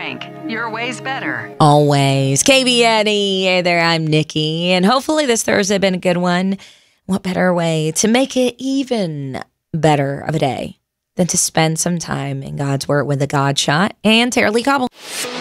Frank. Your way's better. Always. KBNE. Hey there, I'm Nikki. And hopefully this Thursday been a good one. What better way to make it even better of a day than to spend some time in God's Word with a God Shot and Tara Lee Cobble.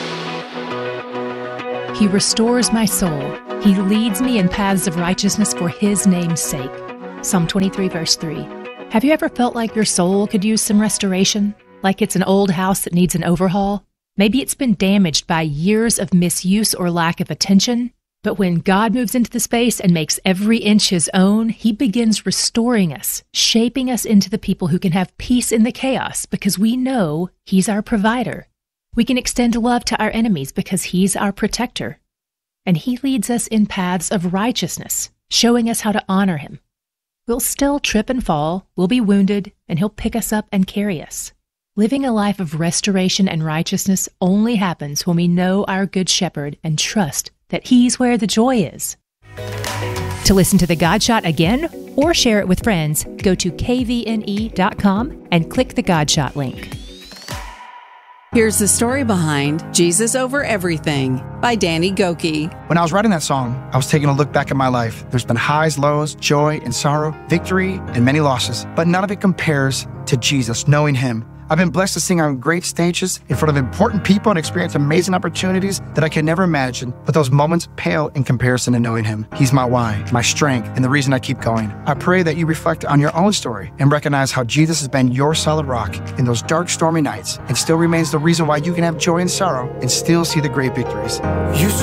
He restores my soul. He leads me in paths of righteousness for His name's sake. Psalm 23, verse 3. Have you ever felt like your soul could use some restoration? Like it's an old house that needs an overhaul? Maybe it's been damaged by years of misuse or lack of attention. But when God moves into the space and makes every inch His own, He begins restoring us, shaping us into the people who can have peace in the chaos because we know He's our provider. We can extend love to our enemies because He's our protector. And He leads us in paths of righteousness, showing us how to honor Him. We'll still trip and fall, we'll be wounded, and He'll pick us up and carry us. Living a life of restoration and righteousness only happens when we know our Good Shepherd and trust that He's where the joy is. To listen to the God Shot again or share it with friends, go to kvne.com and click the God Shot link. Here's the story behind Jesus Over Everything by Danny Gokey. When I was writing that song, I was taking a look back at my life. There's been highs, lows, joy and sorrow, victory and many losses, but none of it compares to Jesus, knowing Him. I've been blessed to sing on great stages in front of important people and experience amazing opportunities that I can never imagine, but those moments pale in comparison to knowing Him. He's my why, my strength, and the reason I keep going. I pray that you reflect on your own story and recognize how Jesus has been your solid rock in those dark, stormy nights and still remains the reason why you can have joy and sorrow and still see the great victories.